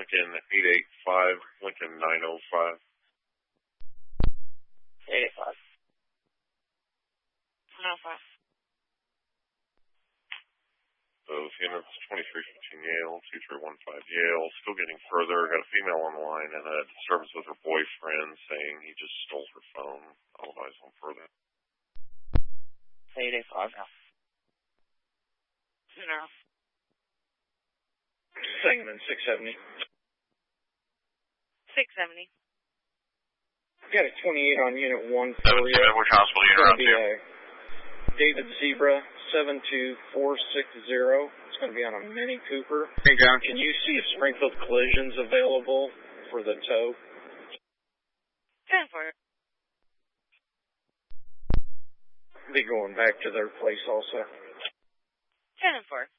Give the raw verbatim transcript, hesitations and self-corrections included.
Lincoln eight eight five, Lincoln nine oh five. eight eight five. nine oh five. Those units, twenty-three fifteen Yale, two three one five Yale. Still getting further. Got a female on the line and a disturbance with her boyfriend saying he just stole her phone. I'll advise on further. eight eight five now. No. Segment six seventy. six seventy. Got a twenty-eight on unit one for seven you. Which hospital you It's going are to be a David Zebra seven two four six zero. It's going to be on a Mini Cooper. Hey, John. Can you see if Springfield Collision's available for the tow? ten four. Be going back to their place also. ten four.